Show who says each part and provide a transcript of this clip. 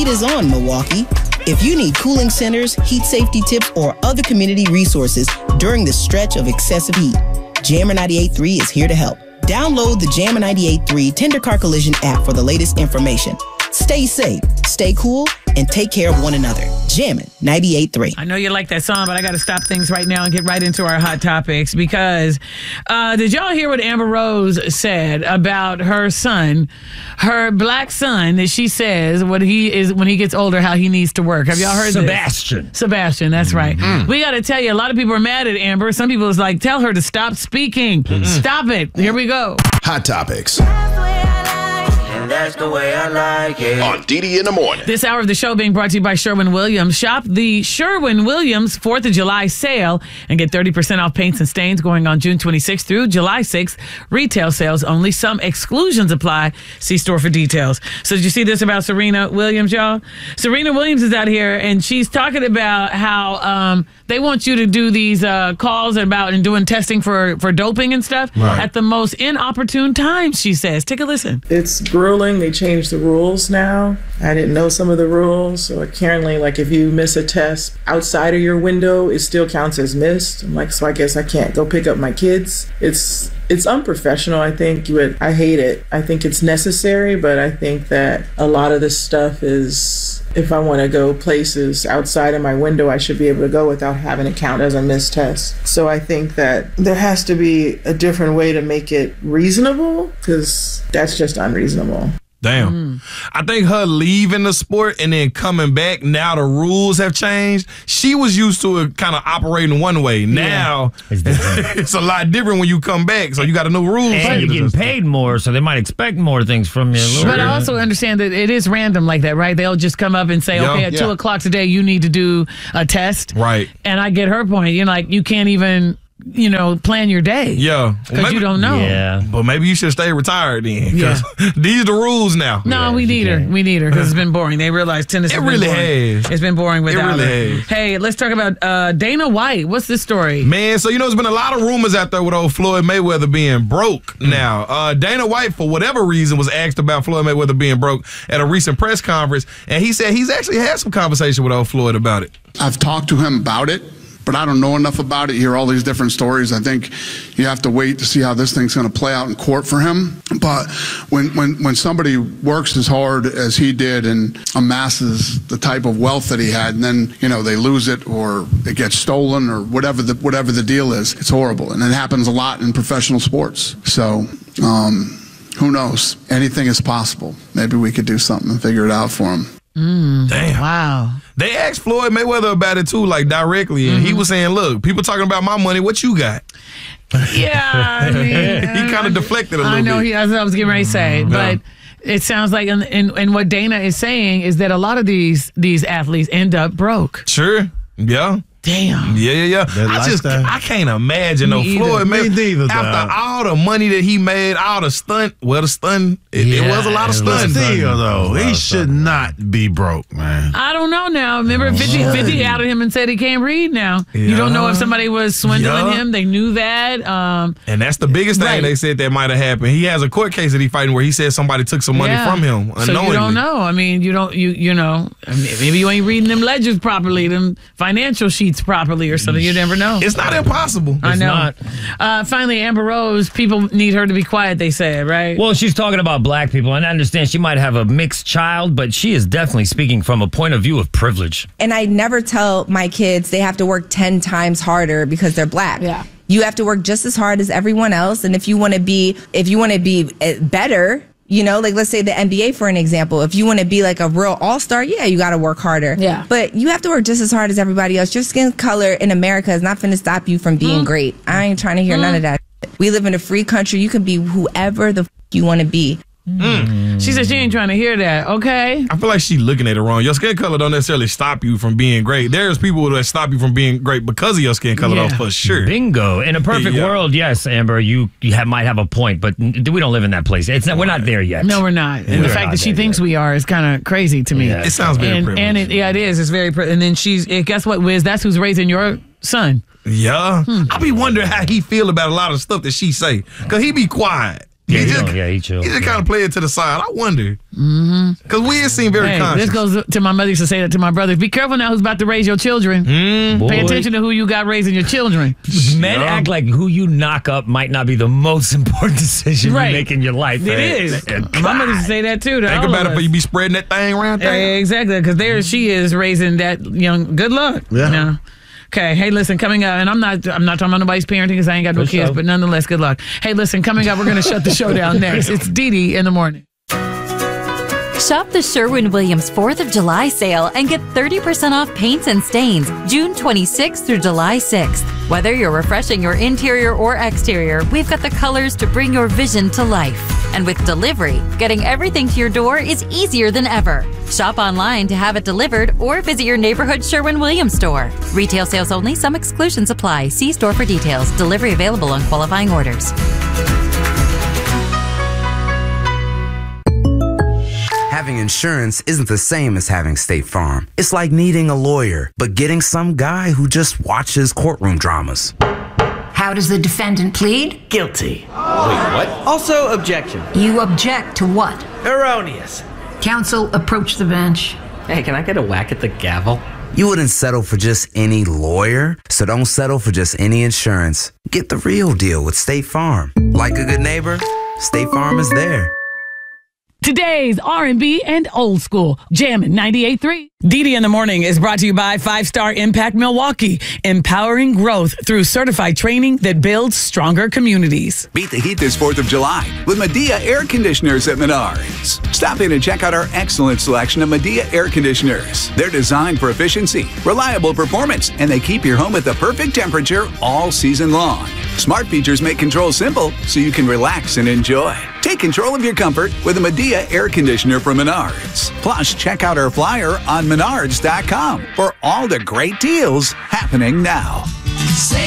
Speaker 1: heat is on, Milwaukee. If you need cooling centers, heat safety tips, or other community resources during the stretch of excessive heat, Jammer 98.3 is here to help. Download the Jammer 98.3 Tender Car Collision app for the latest information. Stay safe, stay cool, and take care of one another. Jammin' 98.3.
Speaker 2: I know you like that song, but I got to stop things right now and get right into our hot topics because did y'all hear what Amber Rose said about her son, her black son, that she says when he gets older, how he needs to work? Have y'all heard
Speaker 3: Sebastian.
Speaker 2: this? Sebastian, that's right. We got to tell you, a lot of people are mad at Amber. Some people is like, tell her to stop speaking. Stop it. Here we go.
Speaker 4: Hot Topics.
Speaker 5: That's the way I like it.
Speaker 4: On DD in the Morning.
Speaker 2: This hour of the show being brought to you by Sherwin-Williams. Shop the Sherwin-Williams 4th of July sale and get 30% off paints and stains going on June 26th through July 6th. Retail sales only. Some exclusions apply. See store for details. So did you see this about Serena Williams, y'all? Serena Williams is out here and she's talking about how they want you to do these calls and doing testing for doping and stuff at the most inopportune times, she says. Take a listen.
Speaker 6: It's grueling. They changed the rules now. I didn't know some of the rules. So currently, like if you miss a test outside of your window, it still counts as missed. I'm like, so I guess I can't go pick up my kids. It's unprofessional, I think, but I hate it. I think it's necessary, but I think that a lot of this stuff is, if I want to go places outside of my window, I should be able to go without having it count as a missed test. So I think that there has to be a different way to make it reasonable, because that's just unreasonable.
Speaker 7: Damn. I think her leaving the sport and then coming back, now the rules have changed. She was used to it kind of operating one way. Now, it's a lot different when you come back, so you got a new rules.
Speaker 3: And you're getting paid more, so they might expect more things from you.
Speaker 2: But I also understand that it is random like that, right? They'll just come up and say, okay, at 2 o'clock today, you need to do a test.
Speaker 7: Right.
Speaker 2: And I get her point. You're like, you can't even, plan your day.
Speaker 7: Yeah.
Speaker 2: Because you don't know.
Speaker 3: Yeah.
Speaker 7: But maybe you should stay retired then. Because these are the rules now.
Speaker 2: No, we need her. We need her because it's been boring. They realize tennis has been boring.
Speaker 7: Has.
Speaker 2: It's been boring without her.
Speaker 7: Has.
Speaker 2: Hey, let's talk about Dana White. What's this story?
Speaker 7: Man, so there's been a lot of rumors out there with old Floyd Mayweather being broke now. Dana White, for whatever reason, was asked about Floyd Mayweather being broke at a recent press conference, and he said he's actually had some conversation with old Floyd about it.
Speaker 8: I've talked to him about it, but I don't know enough about it. You hear all these different stories. I think you have to wait to see how this thing's going to play out in court for him. But when somebody works as hard as he did and amasses the type of wealth that he had, and then they lose it or it gets stolen or whatever the deal is, it's horrible, and it happens a lot in professional sports. So who knows? Anything is possible. Maybe we could do something and figure it out for him.
Speaker 7: Damn.
Speaker 2: Wow.
Speaker 7: They asked Floyd Mayweather about it too, like directly, and he was saying, "Look, people talking about my money. What you got?"
Speaker 2: Yeah, I mean,
Speaker 7: he kind of deflected a little bit.
Speaker 2: I know. That's what I was getting ready to say, but it sounds like, and what Dana is saying is that a lot of these athletes end up broke.
Speaker 7: Sure. Yeah.
Speaker 2: Damn.
Speaker 7: Yeah. I can't imagine Floyd Mayweather after all the money that he made, all the stunt. Well, the stunt, it was a lot of stunt.
Speaker 9: Still, though, he should not be broke, man.
Speaker 2: I don't know now. Remember, 50 outed him and said he can't read now. Yeah. You don't know if somebody was swindling him. They knew that.
Speaker 7: And that's the biggest thing they said that might have happened. He has a court case that he's fighting where he said somebody took some money from him unknowingly.
Speaker 2: So you don't know. I mean, you know, maybe you ain't reading them ledgers properly, them financial sheets properly or something. You never know.
Speaker 7: It's not impossible.
Speaker 2: I know. Finally, Amber Rose, people need her to be quiet, they said, right?
Speaker 3: Well, she's talking about black people, and I understand she might have a mixed child, but she is definitely speaking from a point of view of privilege.
Speaker 10: And I never tell my kids they have to work 10 times harder because they're black.
Speaker 2: Yeah.
Speaker 10: You have to work just as hard as everyone else, and if you want to be better, like let's say the NBA for an example. If you want to be like a real all-star, you got to work harder.
Speaker 2: Yeah.
Speaker 10: But you have to work just as hard as everybody else. Your skin color in America is not going to stop you from being great. I ain't trying to hear none of that. We live in a free country. You can be whoever the you want to be.
Speaker 2: She said she ain't trying to hear that, okay?
Speaker 7: I feel like she's looking at it wrong. Your skin color don't necessarily stop you from being great. There's people that stop you from being great because of your skin color, though, for sure.
Speaker 3: Bingo. In a perfect world, yes, Amber, you might have a point, but we don't live in that place. We're not there yet.
Speaker 2: No, we're not. And the fact that she thinks we are is kind of crazy to me.
Speaker 7: Yeah. It sounds very privileged.
Speaker 2: And it is. It's very and then guess what, Wiz? That's who's raising your son.
Speaker 7: Yeah. I be wondering how he feel about a lot of stuff that she say. Because he be quiet. He
Speaker 3: chill.
Speaker 7: He just kind of play it to the side. I wonder. Because we seem very conscious.
Speaker 2: This goes to my mother used to say that to my brothers. Be careful now who's about to raise your children. Pay attention to who you got raising your children.
Speaker 3: Men act like who you knock up might not be the most important decision you make in your life.
Speaker 2: It is. My mother used to say that too.
Speaker 7: Think about it before you be spreading that thing around there.
Speaker 2: Exactly, because there she is raising that young. Good luck.
Speaker 9: Yeah.
Speaker 2: You know? Okay, hey, listen, coming up, and I'm not talking about nobody's parenting because I ain't got no kids, but nonetheless, good luck. Hey, listen, coming up, we're going to shut the show down next. It's Dee in the morning.
Speaker 11: Shop the Sherwin-Williams 4th of July sale and get 30% off paints and stains June 26th through July 6th. Whether you're refreshing your interior or exterior, we've got the colors to bring your vision to life. And with delivery, getting everything to your door is easier than ever. Shop online to have it delivered or visit your neighborhood Sherwin-Williams store. Retail sales only. Some exclusions apply. See store for details. Delivery available on qualifying orders.
Speaker 12: Having insurance isn't the same as having State Farm. It's like needing a lawyer, but getting some guy who just watches courtroom dramas.
Speaker 13: How does the defendant plead?
Speaker 14: Guilty. Wait, what? Also, objection.
Speaker 13: You object to what?
Speaker 14: Erroneous.
Speaker 13: Counsel, approach the bench.
Speaker 14: Hey, can I get a whack at the gavel?
Speaker 12: You wouldn't settle for just any lawyer, so don't settle for just any insurance. Get the real deal with State Farm. Like a good neighbor, State Farm is there.
Speaker 2: Today's R&B and old school, Jammin' 98.3. Dee in the morning is brought to you by 5-Star Impact Milwaukee, empowering growth through certified training that builds stronger communities.
Speaker 15: Beat the heat this 4th of July with Medea air conditioners at Menards. Stop in and check out our excellent selection of Medea air conditioners. They're designed for efficiency, reliable performance, and they keep your home at the perfect temperature all season long. Smart features make control simple so you can relax and enjoy. Take control of your comfort with a Medea air conditioner from Menards. Plus, check out our flyer on Menards.com for all the great deals happening now.